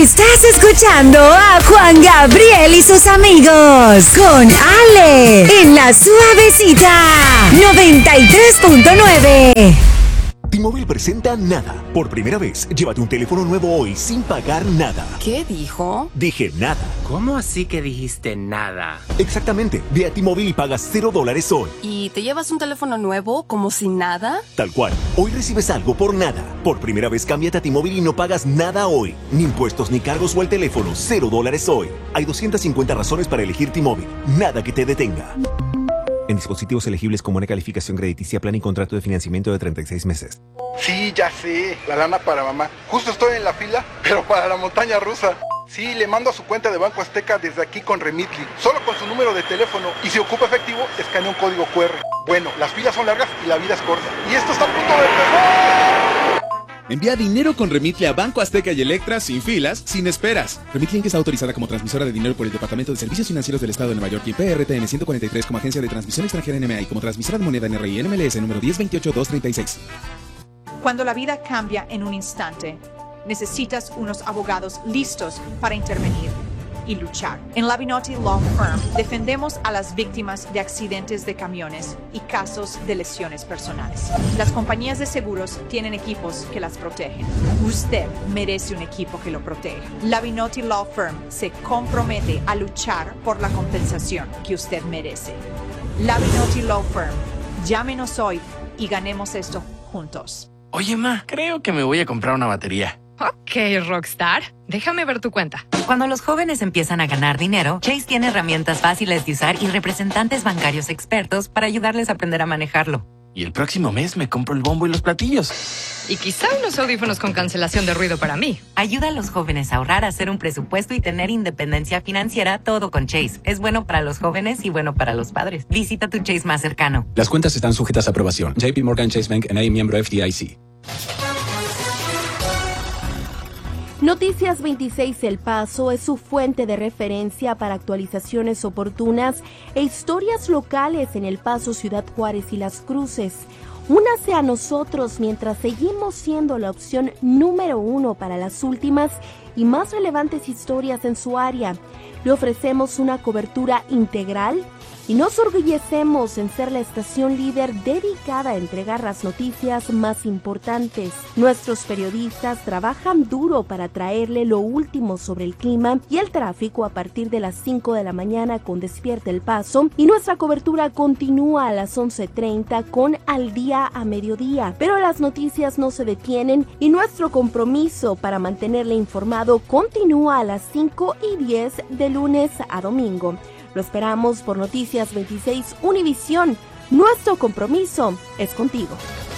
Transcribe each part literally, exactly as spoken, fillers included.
Estás escuchando a Juan Gabriel y sus amigos con Ale en La Suavecita noventa y tres punto nueve. T-Mobile presenta Nada. Por primera vez, llévate un teléfono nuevo hoy sin pagar nada. ¿Qué dijo? Dije nada. ¿Cómo así que dijiste nada? Exactamente. Ve a T-Mobile y pagas cero dólares hoy. ¿Y te llevas un teléfono nuevo como si nada? Tal cual. Hoy recibes algo por nada. Por primera vez, cámbiate a T-Mobile y no pagas nada hoy. Ni impuestos ni cargos o el teléfono. Cero dólares hoy. Hay doscientas cincuenta razones para elegir T-Mobile. Nada que te detenga. En dispositivos elegibles con buena calificación crediticia, plan y contrato de financiamiento de treinta y seis meses. Sí, ya sé, la lana para mamá. Justo estoy en la fila, pero para la montaña rusa. Sí, le mando a su cuenta de Banco Azteca desde aquí con Remitly, solo con su número de teléfono. Y si ocupa efectivo, escanea un código cu erre. Bueno, las filas son largas y la vida es corta. Y esto está a punto de empezar. Envía dinero con Remitly a Banco Azteca y Electra sin filas, sin esperas. Remitly Inc está autorizada como transmisora de dinero por el Departamento de Servicios Financieros del Estado de Nueva York y P R T N ciento cuarenta y tres como agencia de transmisión extranjera N M A y como transmisora de moneda N R I N M L S número diez veintiocho dos treinta y seis. Cuando la vida cambia en un instante, necesitas unos abogados listos para intervenir y luchar. En Labinotti Law Firm defendemos a las víctimas de accidentes de camiones y casos de lesiones personales. Las compañías de seguros tienen equipos que las protegen. Usted merece un equipo que lo proteja. Labinotti Law Firm se compromete a luchar por la compensación que usted merece. Labinotti Law Firm. Llámenos hoy y ganemos esto juntos. Oye, ma, creo que me voy a comprar una batería. Ok, Rockstar. Déjame ver tu cuenta. Cuando los jóvenes empiezan a ganar dinero, Chase tiene herramientas fáciles de usar y representantes bancarios expertos para ayudarles a aprender a manejarlo. Y el próximo mes me compro el bombo y los platillos. Y quizá unos audífonos con cancelación de ruido para mí. Ayuda a los jóvenes a ahorrar, a hacer un presupuesto y tener independencia financiera, todo con Chase. Es bueno para los jóvenes y bueno para los padres. Visita tu Chase más cercano. Las cuentas están sujetas a aprobación. J P Morgan Chase Bank N A, miembro F D I C. Noticias veintiséis El Paso es su fuente de referencia para actualizaciones oportunas e historias locales en El Paso, Ciudad Juárez y Las Cruces. Únase a nosotros mientras seguimos siendo la opción número uno para las últimas y más relevantes historias en su área. Le ofrecemos una cobertura integral y nos orgullecemos en ser la estación líder dedicada a entregar las noticias más importantes. Nuestros periodistas trabajan duro para traerle lo último sobre el clima y el tráfico a partir de las cinco de la mañana con Despierta El Paso, y nuestra cobertura continúa a las once treinta con Al Día a mediodía. Pero las noticias no se detienen y nuestro compromiso para mantenerle informado continúa a las cinco y diez de lunes a domingo. Lo esperamos por Noticias veintiséis Univisión. Nuestro compromiso es contigo.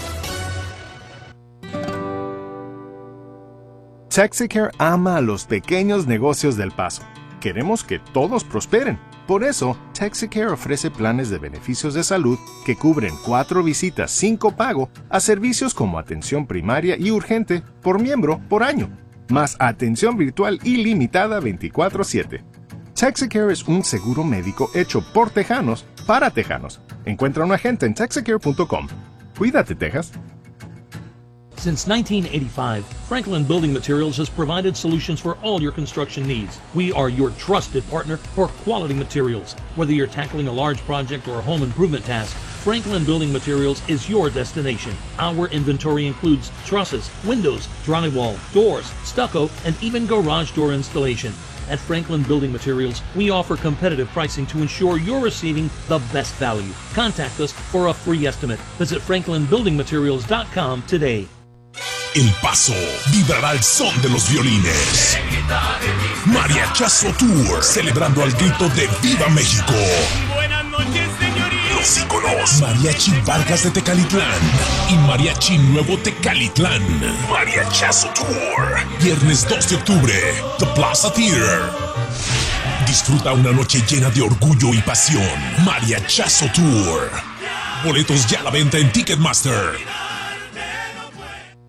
Texicare ama a los pequeños negocios del Paso. Queremos que todos prosperen. Por eso, Texicare ofrece planes de beneficios de salud que cubren cuatro visitas sin copago a servicios como atención primaria y urgente por miembro por año, más atención virtual ilimitada veinticuatro siete. Texicare es un seguro médico hecho por tejanos para tejanos. Encuentra un agente en texicare punto com. Cuídate, Texas. Since nineteen eighty-five, Franklin Building Materials has provided solutions for all your construction needs. We are your trusted partner for quality materials. Whether you're tackling a large project or a home improvement task, Franklin Building Materials is your destination. Our inventory includes trusses, windows, drywall, doors, stucco, and even garage door installation. At Franklin Building Materials, we offer competitive pricing to ensure you're receiving the best value. Contact us for a free estimate. Visit franklin building materials dot com today. El Paso vibrará al son de los violines. Mariachazo Tour, celebrando al grito de ¡Viva México! Buenas noches, señorita. Los íconos Mariachi Vargas de Tecalitlán y Mariachi Nuevo Tecalitlán. Mariachazo Tour, viernes dos de octubre, The Plaza Theater. Disfruta una noche llena de orgullo y pasión. Mariachazo Tour. Boletos ya a la venta en Ticketmaster.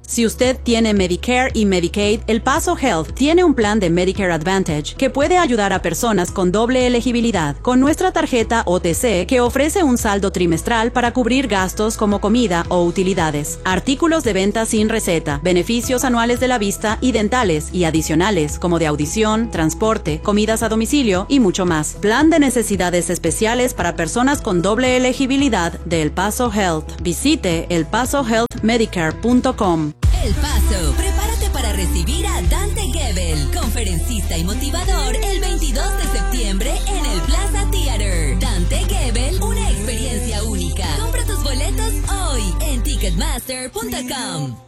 Si usted tiene Medicare y Medicaid, El Paso Health tiene un plan de Medicare Advantage que puede ayudar a personas con doble elegibilidad con nuestra tarjeta O T C, que ofrece un saldo trimestral para cubrir gastos como comida o utilidades, artículos de venta sin receta, beneficios anuales de la vista y dentales y adicionales como de audición, transporte, comidas a domicilio y mucho más. Plan de necesidades especiales para personas con doble elegibilidad de El Paso Health. Visite el paso health medicare punto com. El Paso, prepárate para recibir a Dante Gebel, conferencista y motivador, el veintidós de septiembre en el Plaza Theater. Dante Gebel, una experiencia única. Compra tus boletos hoy en ticketmaster punto com.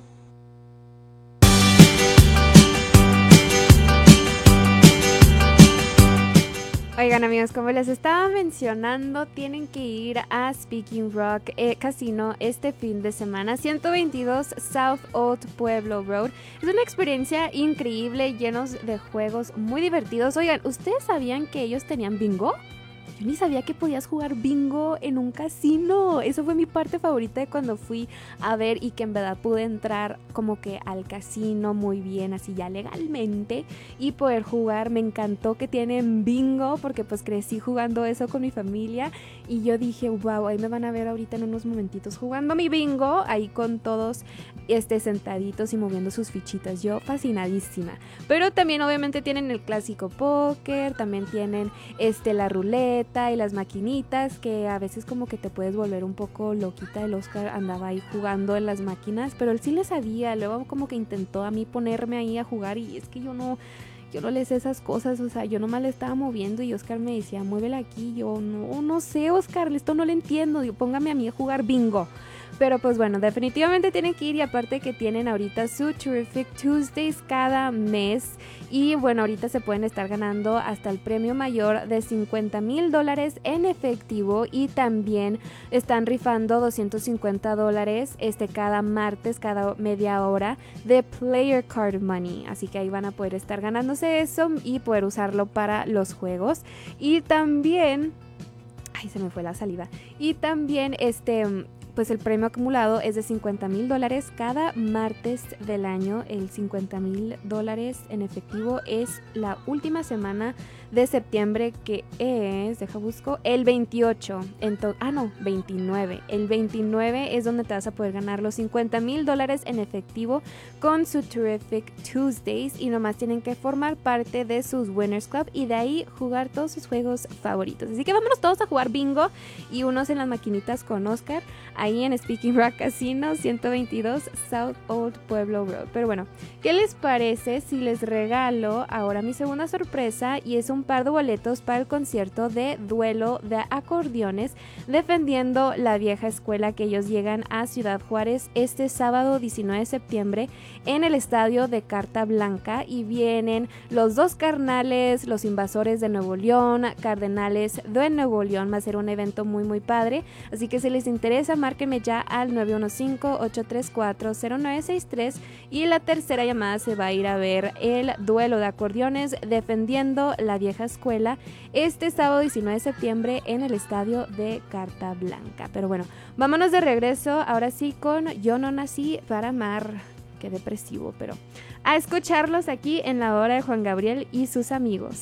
Oigan amigos, como les estaba mencionando, tienen que ir a Speaking Rock eh, Casino este fin de semana, ciento veintidós South Old Pueblo Road. Es una experiencia increíble, llenos de juegos muy divertidos. Oigan, ¿ustedes sabían que ellos tenían bingo? Yo ni sabía que podías jugar bingo en un casino. Eso fue mi parte favorita de cuando fui a ver y que en verdad pude entrar como que al casino muy bien, así ya legalmente, y poder jugar. Me encantó que tienen bingo porque pues crecí jugando eso con mi familia y yo dije, wow, ahí me van a ver ahorita en unos momentitos jugando mi bingo, ahí con todos este, sentaditos y moviendo sus fichitas. Yo fascinadísima. Pero también obviamente tienen el clásico póker, también tienen este, la ruleta y las maquinitas, que a veces como que te puedes volver un poco loquita. El Oscar andaba ahí jugando en las máquinas, pero él sí le sabía. Luego como que intentó a mí ponerme ahí a jugar y es que yo no... Yo no le sé esas cosas, o sea, yo nomás le estaba moviendo y Oscar me decía, muévela aquí. Yo, no, no sé, Oscar, esto no lo entiendo. Yo, póngame a mí a jugar bingo. Pero pues bueno, definitivamente tienen que ir, y aparte que tienen ahorita su Terrific Tuesdays cada mes. Y bueno, ahorita se pueden estar ganando hasta el premio mayor de cincuenta mil dólares en efectivo, y también están rifando doscientos cincuenta dólares este, cada martes, cada media hora de Player Card Money. Así que ahí van a poder estar ganándose eso y poder usarlo para los juegos. Y también... Ay, se me fue la saliva. Y también este... pues el premio acumulado es de cincuenta mil dólares cada martes del año. El cincuenta mil dólares en efectivo es la última semana de septiembre, que es, deja busco, el veintiocho. Entonces, ah, no, veintinueve. El veintinueve es donde te vas a poder ganar los cincuenta mil dólares en efectivo con su Terrific Tuesdays, y nomás tienen que formar parte de sus Winners Club y de ahí jugar todos sus juegos favoritos. Así que vámonos todos a jugar bingo y unos en las maquinitas con Oscar ahí en Speaking Rock Casino, ciento veintidós South Old Pueblo Road. Pero bueno, ¿qué les parece si les regalo ahora mi segunda sorpresa? Y es un par de boletos para el concierto de Duelo de Acordeones, defendiendo la vieja escuela, que ellos llegan a Ciudad Juárez este sábado diecinueve de septiembre en el estadio de Carta Blanca, y vienen los dos carnales, los Invasores de Nuevo León, Cardenales de Nuevo León. Va a ser un evento muy muy padre, así que si les interesa, márquenme ya al nueve uno cinco, ocho tres cuatro, cero nueve seis tres, y la tercera llamada se va a ir a ver el Duelo de Acordeones defendiendo la vieja escuela este sábado diecinueve de septiembre en el estadio de Carta Blanca. Pero bueno, vámonos de regreso ahora sí con Yo no nací para amar. Qué depresivo, pero a escucharlos aquí en la hora de Juan Gabriel y sus amigos.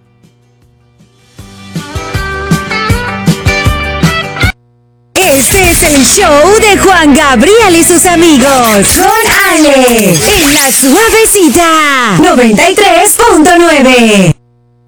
Este es el show de Juan Gabriel y sus amigos, con Ale, en La Suavecita noventa y tres punto nueve.